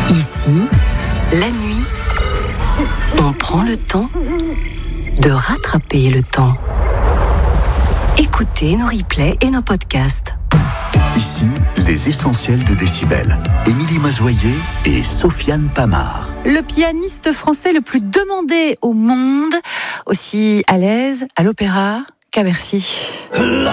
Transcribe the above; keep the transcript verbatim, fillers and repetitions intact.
Ici, la nuit, on prend le temps de rattraper le temps. Écoutez nos replays et nos podcasts. Ici, les essentiels de Décibel. Émilie Mazoyer et Sofiane Pamard. Le pianiste français le plus demandé au monde, aussi à l'aise à l'opéra qu'à Bercy.